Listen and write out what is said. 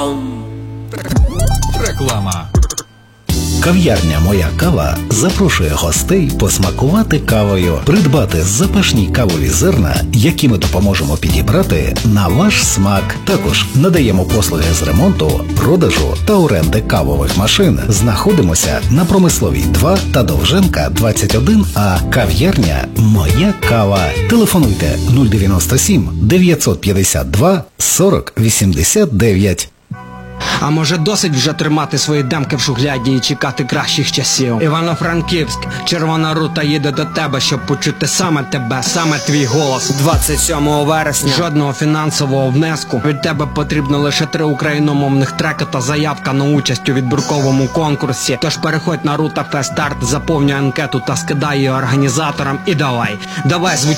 Реклама. Кав'ярня «Моя кава» запрошує гостей посмакувати кавою, придбати запашні кавові зерна, які ми допоможемо підібрати на ваш смак. Також надаємо послуги з ремонту, продажу та оренди кавових машин. Знаходимося на Промисловій 2 та Довженка 21А. Кав'ярня «Моя кава». Телефонуйте 097 952 40 89. А може досить вже тримати свої демки в шухляді і чекати кращих часів? Івано-Франківськ, Червона рута їде до тебе, щоб почути саме тебе, саме твій голос. 27 вересня. Жодного фінансового внеску. Від тебе потрібно лише 3 україномовних треки та заявка на участь у відбірковому конкурсі. Тож переходь на Рута Фест Старт, заповнюй анкету та скидай її організаторам і давай звучи.